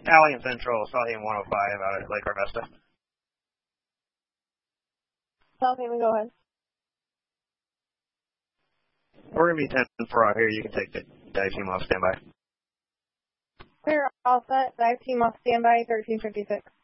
Alliant Central, Southhaven 105 out at Lake Arvesta. Southhaven, go ahead. We're going to be 10-4 out here. You can take the dive team off standby. Clear, all set. Dive team off standby, 1356.